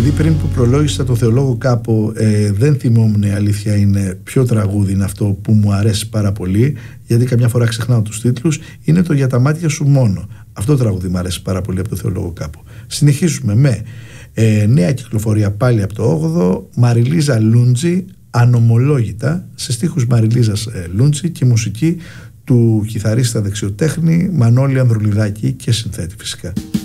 Επειδή πριν που προλόγησα το Θεολόγο Κάπο δεν θυμόμουν, η αλήθεια είναι, ποιο τραγούδι είναι αυτό που μου αρέσει πάρα πολύ, γιατί καμιά φορά ξεχνάω τους τίτλους, είναι το «Για τα μάτια σου μόνο». Αυτό το τραγούδι μου αρέσει πάρα πολύ από το Θεολόγο Κάπο. Συνεχίζουμε με νέα κυκλοφορία πάλι από το 8ο, Μαριλίζα Λούντζη, «Ανομολόγητα», σε στίχους Μαριλίζας Λούντζη και μουσική του κιθαρίστα δεξιοτέχνη Μανώλη Ανδρουλιδάκη και συνθέτη φυσικά.